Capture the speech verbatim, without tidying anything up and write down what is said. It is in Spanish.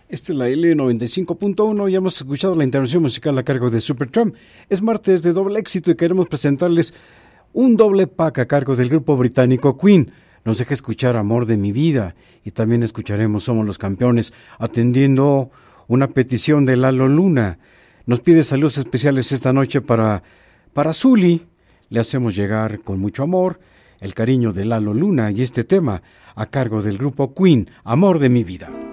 Esta es la L noventa y cinco punto uno y hemos escuchado la intervención musical a cargo de Supertramp. Es martes de doble éxito y queremos presentarles un doble pack a cargo del grupo británico Queen. Nos deja escuchar Amor de mi vida y también escucharemos Somos los Campeones, atendiendo una petición de Lalo Luna. Nos pide saludos especiales esta noche para, para Zuli. Le hacemos llegar con mucho amor el cariño de Lalo Luna y este tema a cargo del grupo Queen, Amor de mi vida.